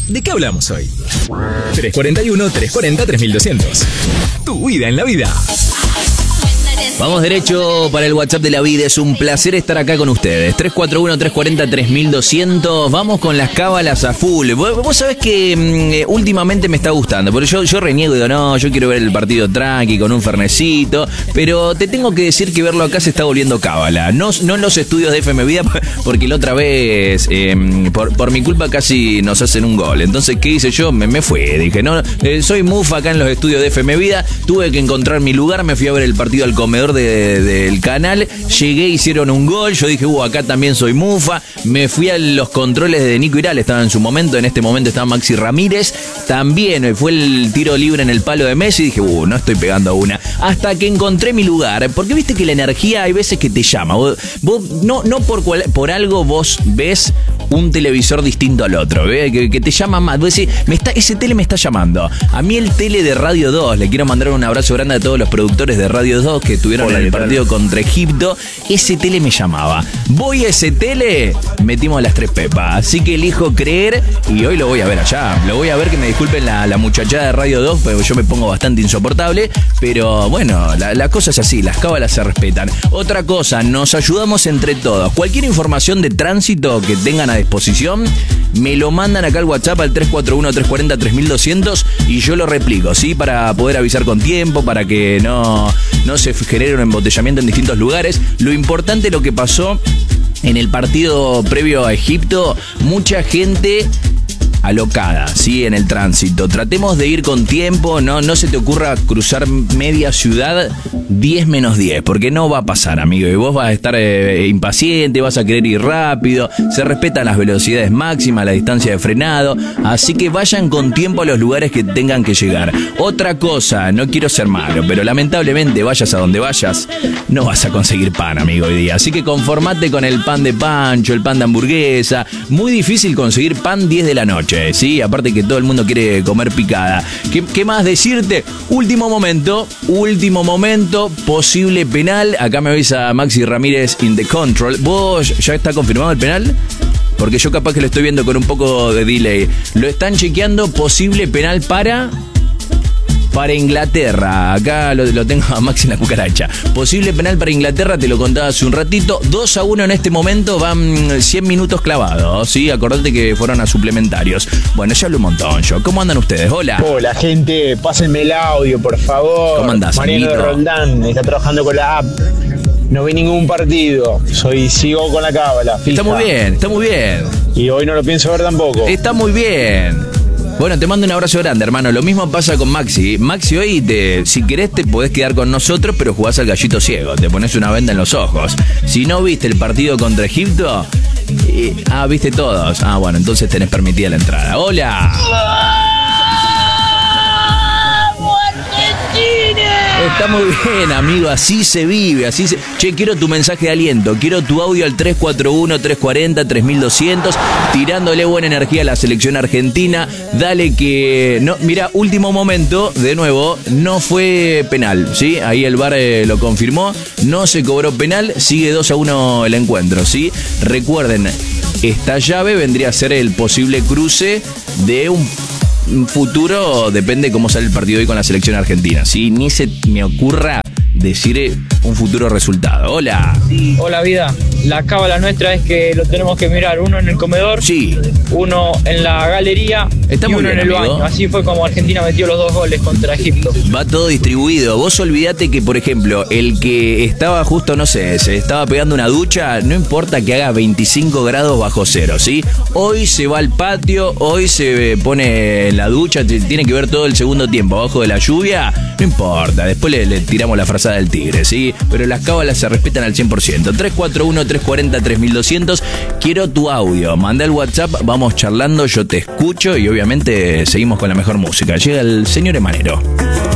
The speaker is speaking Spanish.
¿de qué hablamos hoy? 341-340-3200. Tu vida en la vida. Vamos derecho para el WhatsApp de la vida. Es un placer estar acá con ustedes. 341-340-3200. Vamos con las cábalas a full. Vos sabés que últimamente me está gustando. Porque yo reniego y digo, no, yo quiero ver el partido tranqui con un fernecito. Pero te tengo que decir que verlo acá se está volviendo cábala. No en los estudios de FM Vida, porque la otra vez, por mi culpa, casi nos hacen un gol. Entonces, ¿qué hice yo? Me fui. Dije, no, soy mufa acá en los estudios de FM Vida. Tuve que encontrar mi lugar. Me fui a ver el partido al comedor del canal, llegué, hicieron un gol, yo dije, acá también soy mufa, me fui a los controles de Nico Iral, estaba en su momento, en este momento estaba Maxi Ramírez, también fue el tiro libre en el palo de Messi, dije, no estoy pegando una, hasta que encontré mi lugar, porque viste que la energía hay veces que te llama, vos no por algo vos ves un televisor distinto al otro, que te llama más, vos decís, ese tele me está llamando, a mí el tele de Radio 2, le quiero mandar un abrazo grande a todos los productores de Radio 2 que tuvieron en el partido contra Egipto, ese tele me llamaba. Voy a ese tele, metimos las 3 pepas. Así que elijo creer y hoy lo voy a ver allá. Lo voy a ver, que me disculpen la muchachada de Radio 2, porque yo me pongo bastante insoportable. Pero bueno, la cosa es así, las cábalas se respetan. Otra cosa, nos ayudamos entre todos. Cualquier información de tránsito que tengan a disposición, me lo mandan acá al WhatsApp al 341-340-3200 y yo lo replico, ¿sí? Para poder avisar con tiempo, para que no se genere un embotellamiento en distintos lugares. Lo importante, lo que pasó en el partido previo a Egipto, mucha gente alocada, ¿sí? En el tránsito. Tratemos de ir con tiempo, no se te ocurra cruzar media ciudad 10 menos 10, porque no va a pasar, amigo, y vos vas a estar impaciente, vas a querer ir rápido, se respetan las velocidades máximas, la distancia de frenado, así que vayan con tiempo a los lugares que tengan que llegar. Otra cosa, no quiero ser malo, pero lamentablemente vayas a donde vayas, no vas a conseguir pan, amigo, hoy día, así que conformate con el pan de pancho, el pan de hamburguesa, muy difícil conseguir pan 10 de la noche. Sí, aparte que todo el mundo quiere comer picada. ¿Qué más decirte? Último momento, posible penal. Acá me avisa Maxi Ramírez in the control. ¿Vos ya está confirmado el penal? Porque yo capaz que lo estoy viendo con un poco de delay. Lo están chequeando, posible penal para Inglaterra. Acá lo tengo a Maxi en la cucaracha. Posible penal para Inglaterra, te lo contaba hace un ratito. 2-1 en este momento, van 100 minutos clavados, ¿sí? Acordate que fueron a suplementarios. Bueno, ya hablo un montón yo. ¿Cómo andan ustedes? Hola. Hola, gente. Pásenme el audio, por favor. ¿Cómo andás, Mariano de Roldán está trabajando con la app. No vi ningún partido. Sigo con la cábala. Fija. Está muy bien. Y hoy no lo pienso ver tampoco. Está muy bien. Bueno, te mando un abrazo grande, hermano. Lo mismo pasa con Maxi. Maxi, hoy, si querés, te podés quedar con nosotros, pero jugás al gallito ciego. Te pones una venda en los ojos. Si no viste el partido contra Egipto, viste todos. Bueno, entonces tenés permitida la entrada. ¡Hola! Está muy bien, amigo, así se vive, Che, quiero tu mensaje de aliento, quiero tu audio al 341-340-3200, tirándole buena energía a la selección argentina, dale que... No, mira, último momento, de nuevo, no fue penal, ¿sí? Ahí el VAR lo confirmó, no se cobró penal, sigue 2-1 el encuentro, ¿sí? Recuerden, esta llave vendría a ser el posible cruce de un futuro, depende cómo sale el partido hoy con la selección argentina, ¿sí? Ni se me ocurra decir un futuro resultado. Hola. Hola, vida. La cábala nuestra es que lo tenemos que mirar, uno en el comedor, sí, uno en la galería. Está y muy uno bien, en el amigo. baño. Así fue como Argentina metió los 2 goles contra Egipto. Va todo distribuido. Vos olvidate que, por ejemplo, el que estaba justo, no sé, se estaba pegando una ducha, no importa que haga 25 grados bajo cero, ¿sí? Hoy se va al patio, hoy se pone en la ducha, tiene que ver todo el segundo tiempo abajo de la lluvia, no importa, después le tiramos la frazada del tigre, ¿sí? Pero las cábalas se respetan al 100%. 341-340-3200. Quiero tu audio, manda el WhatsApp, vamos charlando, yo te escucho y obviamente seguimos con la mejor música. Llega el señor Emanero.